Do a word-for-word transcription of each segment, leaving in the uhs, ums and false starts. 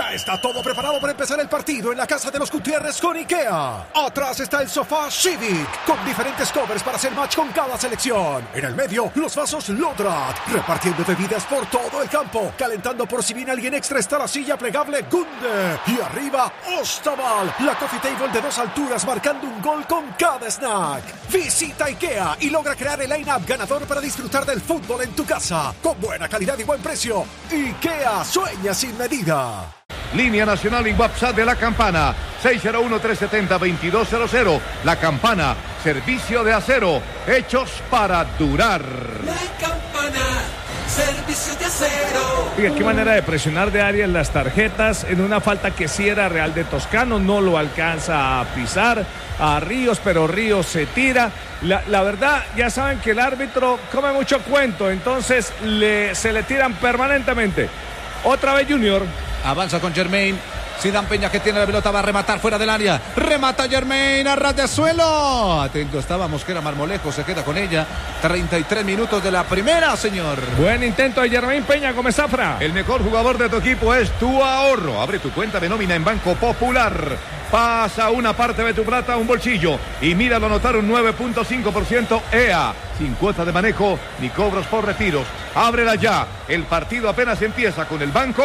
Ya está todo preparado para empezar el partido en la casa de los Gutiérrez con IKEA. Atrás está el sofá Civic, con diferentes covers para hacer match con cada selección. En el medio, los vasos Lodrat, repartiendo bebidas por todo el campo. Calentando por si viene alguien extra está la silla plegable Gunde. Y arriba, Ostaval, la coffee table de dos alturas marcando un gol con cada snack. Visita IKEA y logra crear el line-up ganador para disfrutar del fútbol en tu casa. Con buena calidad y buen precio. IKEA sueña sin medida. Línea nacional y WhatsApp de La Campana, seis cero uno, tres siete cero, dos dos cero cero. La Campana, servicio de acero, hechos para durar. La Campana, servicio de acero. Oiga, qué manera de presionar de Arias las tarjetas en una falta que sí era real de Toscano, no lo alcanza a pisar a Ríos, pero Ríos se tira. La, la verdad, ya saben que el árbitro come mucho cuento, entonces le, se le tiran permanentemente. Otra vez Junior. Avanza con Germain. Zidane Peña que tiene la pelota, va a rematar fuera del área. Remata Germain a ras de suelo. Atento estaba Mosquera Marmolejo, se queda con ella. treinta y tres minutos de la primera, señor. Buen intento de Germain Peña Gómez Zafra. El mejor jugador de tu equipo es tu ahorro. Abre tu cuenta de nómina en Banco Popular. Pasa una parte de tu plata a un bolsillo y míralo anotar un nueve punto cinco por ciento E A. Sin cuota de manejo ni cobros por retiros. Ábrela ya. El partido apenas empieza con el Banco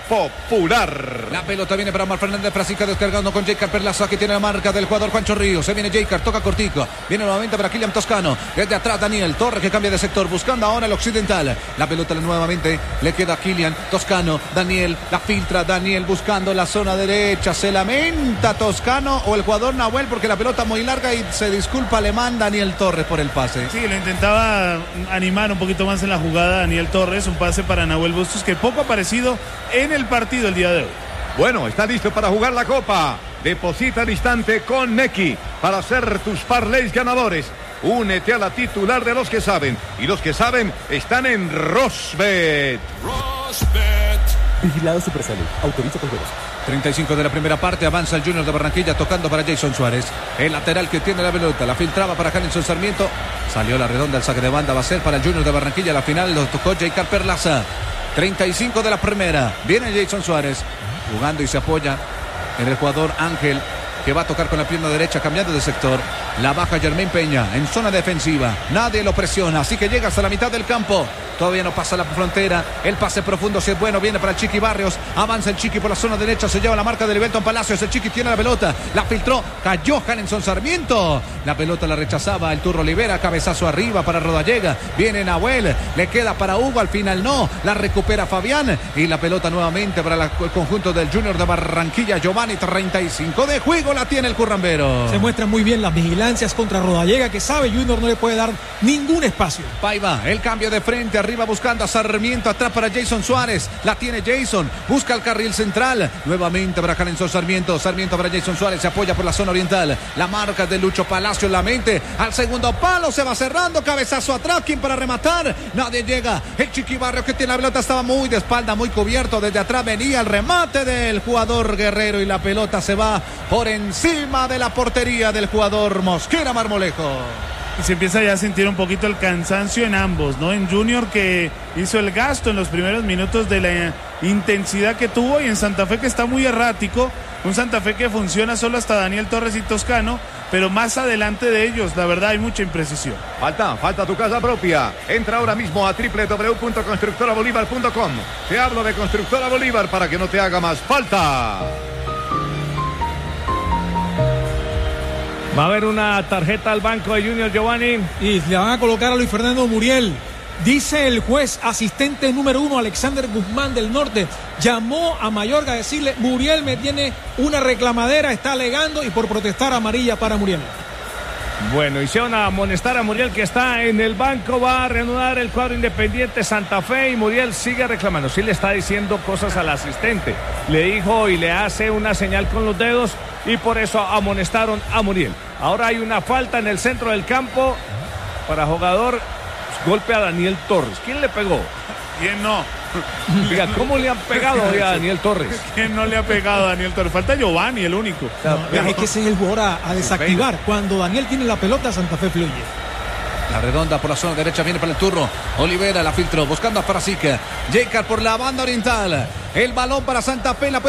Popular. La pelota viene para Omar Fernández Frasica descargando con Jeicar Perlaza que tiene la marca del jugador Juancho Ríos. Se viene Jeicar, toca cortico. Viene nuevamente para Kylian Toscano. Desde atrás Daniel Torres que cambia de sector buscando ahora el occidental. La pelota nuevamente le queda a Kylian Toscano. Daniel la filtra. Daniel buscando la zona derecha. Se lamenta Toscano o el jugador Nahuel porque la pelota muy larga y se disculpa alemán Daniel Torres por el pase. Sí, lo intentaba animar un poquito más en la jugada Daniel Torres. Un pase para Nahuel Bustos que poco ha aparecido en el partido el día de hoy. Bueno, está listo para jugar la Copa. Deposita al instante con Nequi para hacer tus parlays ganadores. Únete a la titular de los que saben. Y los que saben están en Rosbet. Rosbet. Vigilado Supersalud. Autoriza con juegos. treinta y cinco de la primera parte. Avanza el Junior de Barranquilla tocando para Jason Suárez. El lateral que tiene la pelota. La filtraba para Jalinson Sarmiento. Salió la redonda. El saque de banda va a ser para el Junior de Barranquilla. La final lo tocó Jeicar Perlaza. treinta y cinco de la primera. Viene Jason Suárez jugando y se apoya en el jugador Ángel que va a tocar con la pierna derecha cambiando de sector. La baja Germain Peña en zona defensiva. Nadie lo presiona, así que llega hasta la mitad del campo. Todavía no pasa la frontera. El pase profundo, si es bueno, viene para el Chiqui Barrios. Avanza el Chiqui por la zona derecha. Se lleva la marca de Belton Palacios. El Chiqui tiene la pelota. La filtró. Cayó Jalinson Sarmiento. La pelota la rechazaba el Turro Olivera. Cabezazo arriba para Rodallega. Viene Nahuel. Le queda para Hugo. Al final no. La recupera Fabián. Y la pelota nuevamente para la, el conjunto del Junior de Barranquilla. Giovanni, treinta y cinco de juego. La tiene el currambero. Se muestran muy bien las vigilancias contra Rodallega, que sabe Junior no le puede dar ningún espacio. Paiva, el cambio de frente. Arriba buscando a Sarmiento, atrás para Jason Suárez, la tiene Jason, busca el carril central, nuevamente para Jalinson Sarmiento, Sarmiento para Jason Suárez, se apoya por la zona oriental, la marca de Lucho Palacio, la mente, al segundo palo, se va cerrando, cabezazo atrás, quien para rematar, nadie llega, el Chiqui Barrio que tiene la pelota estaba muy de espalda, muy cubierto, desde atrás venía el remate del jugador Guerrero y la pelota se va por encima de la portería del jugador Mosquera Marmolejo. Y se empieza ya a sentir un poquito el cansancio en ambos, ¿no? En Junior que hizo el gasto en los primeros minutos de la intensidad que tuvo y en Santa Fe que está muy errático. Un Santa Fe que funciona solo hasta Daniel Torres y Toscano, pero más adelante de ellos, la verdad, hay mucha imprecisión. Falta, falta tu casa propia. Entra ahora mismo a doble u doble u doble u punto constructora bolívar punto com. Te hablo de Constructora Bolívar para que no te haga más falta. Va a haber una tarjeta al banco de Junior, Giovanni. Y le van a colocar a Luis Fernando Muriel. Dice el juez asistente número uno, Alexander Guzmán del Norte. Llamó a Mayorga a decirle, Muriel me tiene una reclamadera, está alegando y por protestar amarilla para Muriel. Bueno, hicieron a amonestar a Muriel que está en el banco, va a reanudar el cuadro Independiente Santa Fe y Muriel sigue reclamando. Sí le está diciendo cosas al asistente. Le dijo y le hace una señal con los dedos y por eso amonestaron a Muriel. Ahora hay una falta en el centro del campo para jugador, golpe a Daniel Torres. ¿Quién le pegó? ¿Quién no? Diga, ¿cómo le han pegado hoy a Daniel Torres? ¿Quién no le ha pegado a Daniel Torres? Falta Giovanni, el único. No, pero... Es que ese es el jugador a, a desactivar. Cuando Daniel tiene la pelota, Santa Fe fluye. La redonda por la zona derecha viene para el Turro. Olivera la filtró buscando a Frasica. Jeicar por la banda oriental. El balón para Santa Fe. La